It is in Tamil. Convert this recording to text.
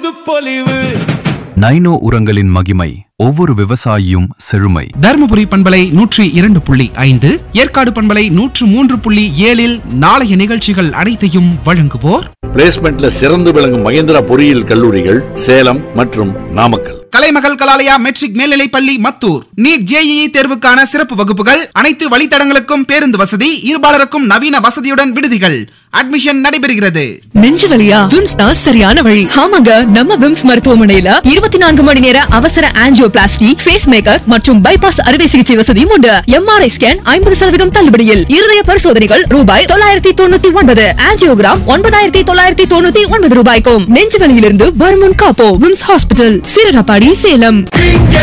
புதுப்பொலிவு. நைனோ உரங்களின் மகிமை, ஒவ்வொரு விவசாயியும் செழுமை. தர்மபுரி பண்பலை 102.5, ஏற்காடு பண்பலை 103.7 நாளைய நிகழ்ச்சிகள் அனைத்தையும் வழங்குவோர் பிளேஸ்மெண்ட்ல சிறந்து விளங்கும் மகேந்திரா பொறியியல் கல்லூரிகள் சேலம் மற்றும் நாமக்கல். கலைமகள் கலாலயா மெட்ரிக் மேல்நிலைப் பள்ளி மத்தூர். நீட் JEE தேர்வுக்கான சிறப்பு வகுப்புகள், அனைத்து வழித்தடங்களுக்கும் பேருந்து வசதி, இருபாலருக்கும் நவீன வசதியுடன் விடுதிகள். அட்மிஷன் நடைபெறுகிறது. நெஞ்சு வலியா? விம்ஸ் தான் சரியான வழி. ஆமாங்க, நம்ம விம்ஸ் மருத்துவமனையில 24 மணி நேர அவசர ஆஞ்சியோபிளாஸ்டி, ஃபேஸ் மேக்கர் மற்றும் பைபாஸ் அறுவை சிகிச்சை வசதியும் உண்டு. MRI scan 50% தள்ளுபடியில். இருதய பரிசோதனைகள் ரூபாய் 999. ஆஞ்சியோகிராம் 9999 ரூபாய்க்கும். நெஞ்சு வலியிலிருந்து வருமுன் காப்போம். Whims hospital, Seeragapadi, Salem.